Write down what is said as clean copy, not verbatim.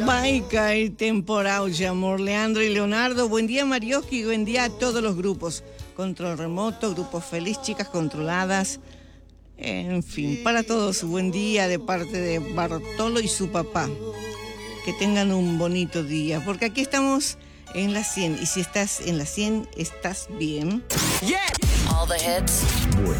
Baica y temporal, amor. Leandro y Leonardo, buen día Marioski, buen día a todos los grupos. Control remoto, Grupo Feliz, Chicas Controladas, en fin, para todos, buen día de parte de Bartolo y su papá. Que tengan un bonito día, porque aquí estamos en la 100, y si estás en la 100, estás bien. Yeah. All the hits.